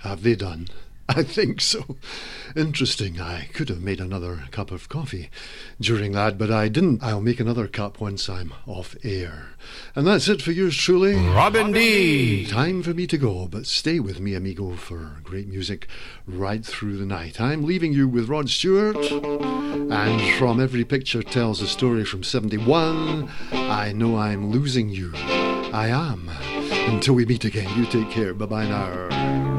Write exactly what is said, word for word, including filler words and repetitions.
Have they done? I think so. Interesting. I could have made another cup of coffee during that, but I didn't. I'll make another cup once I'm off air. And that's it for yours truly, Robin D. Time for me to go, but stay with me, amigo, for great music right through the night. I'm leaving you with Rod Stewart, and from Every Picture Tells a Story from seventy-one, I Know I'm Losing You. I am. Until we meet again, you take care. Bye-bye now.